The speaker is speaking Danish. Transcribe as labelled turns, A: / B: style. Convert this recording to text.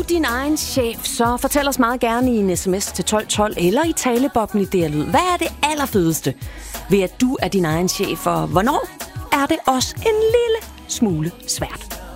A: din egen chef, så fortæl os meget gerne i en sms til 1212 eller i talebobben i DR-lyd. Hvad er det allerfedeste ved, at du er din egen chef, og hvornår er det også en lille smule svært?